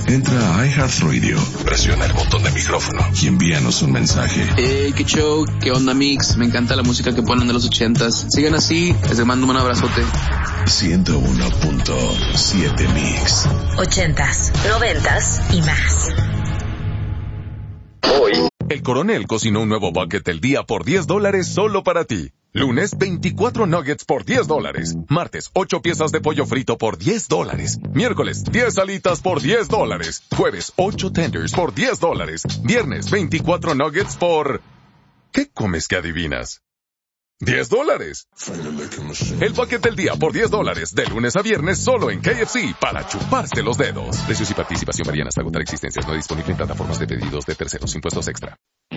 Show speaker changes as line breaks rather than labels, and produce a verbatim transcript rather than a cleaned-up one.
Entra a iHeartRadio, presiona el botón de micrófono y envíanos un mensaje.
Hey, qué show, qué onda mix, me encanta la música que ponen de los ochentas. Sigan así, les mando un abrazote.
ciento uno punto siete Mix.
Ochentas, noventas y más.
Hoy, el Coronel cocinó un nuevo bucket del día por diez dólares solo para ti. Lunes, veinticuatro nuggets por diez dólares. Martes, ocho piezas de pollo frito por diez dólares. Miércoles, diez alitas por diez dólares. Jueves, ocho tenders por diez dólares. Viernes, veinticuatro nuggets por... ¿Qué comes que adivinas? diez dólares. El bucket del día por diez dólares, de lunes a viernes solo en K F C, para chuparse los dedos. Precios y participación varían hasta agotar existencias. No disponible en plataformas de pedidos de terceros. Impuestos extra.